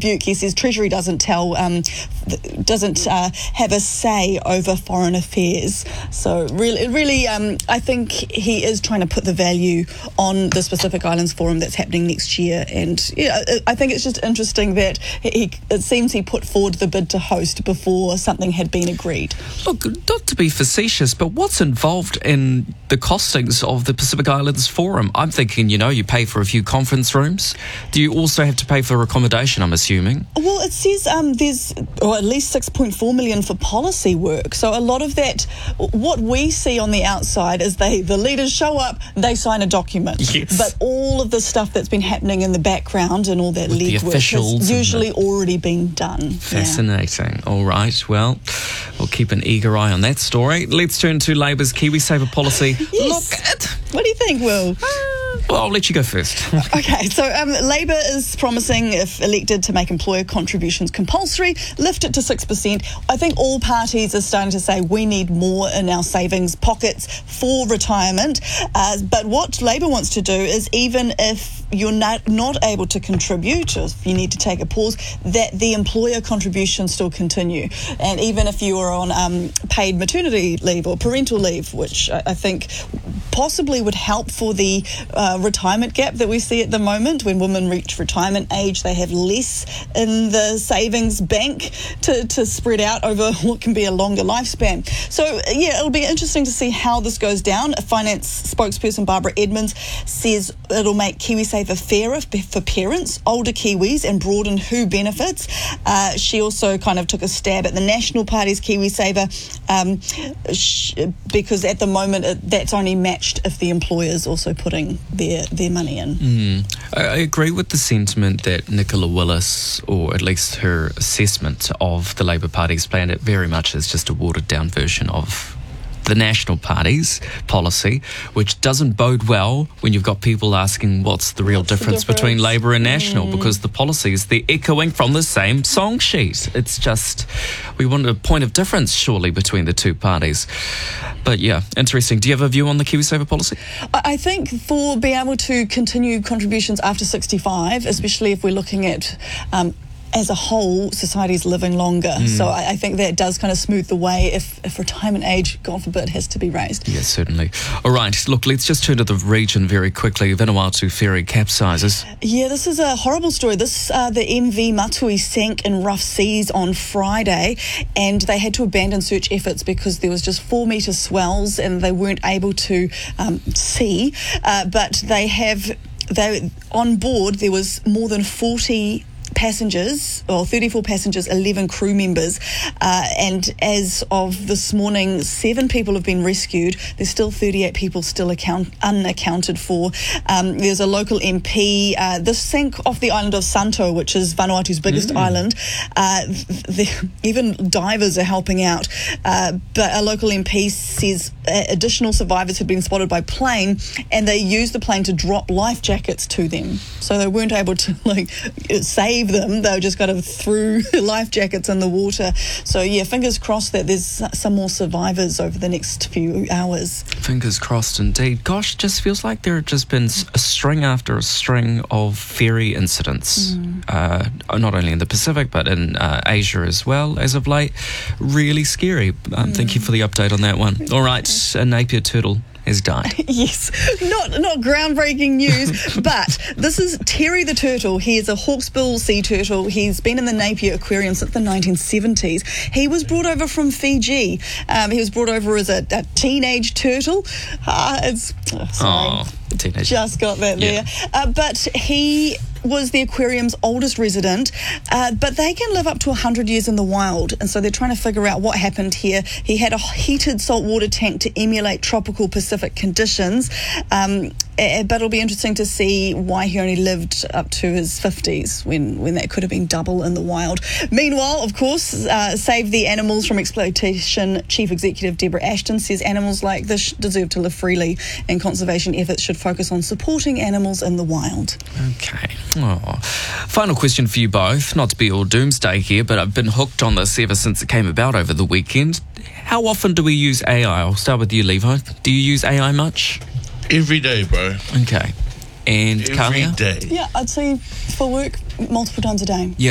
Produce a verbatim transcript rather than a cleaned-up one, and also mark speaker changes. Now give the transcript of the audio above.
Speaker 1: rebuke. He says Treasury doesn't tell, um, doesn't uh, have a say over foreign affairs. So really, really, um, I think he is trying to put the value on the Pacific Islands Forum that's happening next year. And yeah, I think it's just interesting that he, it seems he put forward the bid to host before something had been agreed.
Speaker 2: Look, not to be facetious, but what's involved in the costings of the Pacific Islands Forum? I'm thinking, you know, you pay for a few conference rooms. Do you also have to pay for accommodation, I'm assuming?
Speaker 1: Well, it says um, there's or at least six point four million for policy work. So a lot of that, what we see on the outside is they the leaders show up, they sign a document.
Speaker 2: Yes.
Speaker 1: But all of the stuff that's been happening in the background and all that
Speaker 2: With
Speaker 1: legwork has usually the... already been done.
Speaker 2: Fascinating. Yeah. All right. Well, we'll keep an eager eye on that story. Let's turn to Labour's KiwiSaver policy.
Speaker 1: Yes.
Speaker 2: Look at...
Speaker 1: What do you think, Will?
Speaker 2: Well, I'll let you go first.
Speaker 1: Okay, so um, Labour is promising, if elected, to make employer contributions compulsory, lift it to six percent. I think all parties are starting to say we need more in our savings pockets for retirement. Uh, but what Labour wants to do is, even if you're not, not able to contribute, or if you need to take a pause, that the employer contributions still continue. And even if you are on um, paid maternity leave or parental leave, which I, I think possibly would help for the uh, retirement gap that we see at the moment. When women reach retirement age, they have less in the savings bank to, to spread out over what can be a longer lifespan. So, yeah, it'll be interesting to see how this goes down. A finance spokesperson, Barbara Edmonds, says it'll make KiwiSaver fairer for parents, older Kiwis, and broaden who benefits. Uh, she also kind of took a stab at the National Party's KiwiSaver um, sh- because at the moment it, that's only matched if the employer's also putting their their money in.
Speaker 2: Mm. I, I agree with the sentiment that Nicola Willis, or at least her assessment of the Labour Party's plan, it very much is just a watered down version of the National Party's policy, which doesn't bode well when you've got people asking what's the real difference,
Speaker 1: the difference
Speaker 2: between Labour and National,
Speaker 1: mm.
Speaker 2: because the policies, they're echoing from the same song sheet. It's just, we want a point of difference, surely, between the two parties. But yeah, interesting. Do you have a view on the KiwiSaver policy?
Speaker 1: I think for being able to continue contributions after sixty-five, especially if we're looking at um, as a whole, society's living longer. Mm. So I, I think that does kind of smooth the way if, if retirement age, God forbid, has to be raised.
Speaker 2: Yes, certainly. All right, look, let's just turn to the region very quickly. Vanuatu ferry capsizes.
Speaker 1: Yeah, this is a horrible story. This uh, the M V Matui sank in rough seas on Friday, and they had to abandon search efforts because there was just four metre swells and they weren't able to um, see. Uh, but they have, they on board, there was more than forty passengers, or thirty-four passengers, eleven crew members, uh, and as of this morning, seven people have been rescued. There's still thirty-eight people still account, unaccounted for. Um, there's a local M P. Uh, this sank off the island of Santo, which is Vanuatu's biggest mm. island. Uh, the, even divers are helping out, uh, but a local M P says uh, additional survivors had been spotted by plane, and they used the plane to drop life jackets to them, so they weren't able to like save them. They just kind of threw life jackets in the water. So yeah, fingers crossed that there's some more survivors over the next few hours.
Speaker 2: Fingers crossed indeed. Gosh, it just feels like there have just been a string after a string of ferry incidents, mm. uh, not only in the Pacific but in uh, Asia as well as of late. Really scary. Um, mm. Thank you for the update on that one. All right, a Napier turtle has died.
Speaker 1: Yes, not not groundbreaking news, but this is Terry the turtle. He is a hawksbill sea turtle. He's been in the Napier Aquarium since the nineteen seventies. He was brought over from Fiji. Um, he was brought over as a, a teenage turtle. Uh, it's oh, sorry,
Speaker 2: oh, teenage.
Speaker 1: Just got that
Speaker 2: yeah.
Speaker 1: there. Uh, but he was the aquarium's oldest resident, uh, but they can live up to one hundred years in the wild, and so they're trying to figure out what happened here. He had a heated saltwater tank to emulate tropical Pacific conditions, um, but it'll be interesting to see why he only lived up to his fifties when, when that could have been double in the wild. Meanwhile, of course, uh, Save the Animals from Exploitation Chief Executive Deborah Ashton says animals like this deserve to live freely, and conservation efforts should focus on supporting animals in the wild.
Speaker 2: Okay. Oh. Final question for you both, not to be all doomsday here, but I've been hooked on this ever since it came about over the weekend. How often do we use A I? I'll start with you, Levi. Do you use A I much?
Speaker 3: Every day, bro.
Speaker 2: Okay. And
Speaker 3: Every
Speaker 2: Kalia?
Speaker 3: day.
Speaker 1: Yeah, I'd say for work, multiple times a day.
Speaker 2: Yeah.